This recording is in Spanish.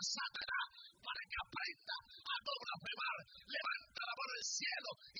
Satanás para que aprenda a no blasfemar. Levanta la mano al cielo